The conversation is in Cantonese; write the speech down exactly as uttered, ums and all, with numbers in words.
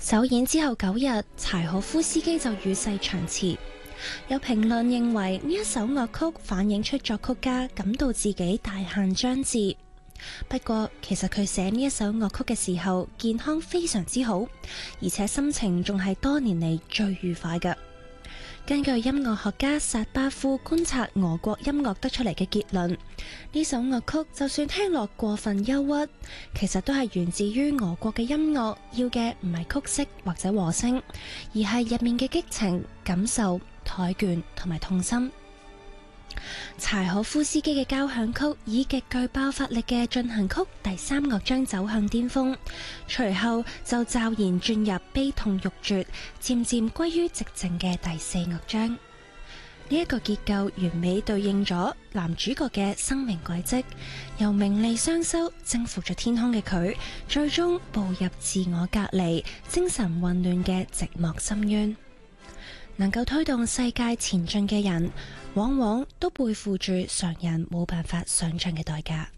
首演之後九日，柴可夫斯基就與世長辭。有評論認為呢一首樂曲反映出作曲家感到自己大限將至。不過其實佢寫呢一首樂曲嘅時候健康非常之好，而且心情仲係多年嚟最愉快嘅。根據音樂學家薩巴夫觀察俄國音樂得出嚟嘅結論，呢首樂曲就算聽落過分憂鬱，其實都係源自於俄國嘅音樂要嘅唔係曲式或者和聲，而係入面嘅激情、感受、怠倦同埋痛心。柴可夫斯基嘅交響曲以極具爆發力嘅進行曲第三樂章走向巔峰，隨後就驟然轉入悲痛欲絕，漸漸歸於寂靜嘅第四樂章。呢、這、一個結構完美對應咗男主角嘅生命軌跡，由名利雙收征服咗天空嘅佢，最終步入自我隔離、精神混亂嘅寂寞深淵。能夠推動世界前進嘅人，往往都背負住常人冇辦法想象嘅代價。